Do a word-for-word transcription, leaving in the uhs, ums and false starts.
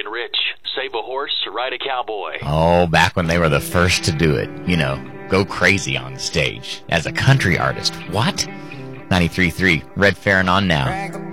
and Rich. Save a horse, ride a cowboy. Oh, back when they were the first to do it. You know, go crazy on stage. As a country artist. What? ninety-three point three, Red Farron on now.